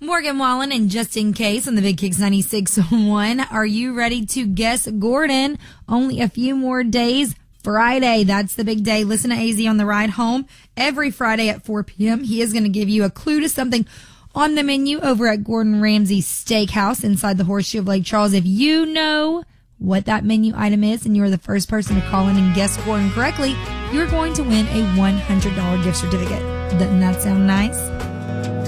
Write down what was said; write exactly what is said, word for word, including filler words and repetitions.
Morgan Wallen, and just in case on the Big Kicks ninety-six point one, are you ready to guess Gordon? Only a few more days. Friday, that's the big day. Listen to A Z on the ride home every Friday at four p.m. He is going to give you a clue to something on the menu over at Gordon Ramsay Steakhouse inside the Horseshoe of Lake Charles. If you know what that menu item is and you're the first person to call in and guess Gordon correctly, you're going to win a one hundred dollars gift certificate. Doesn't that sound nice?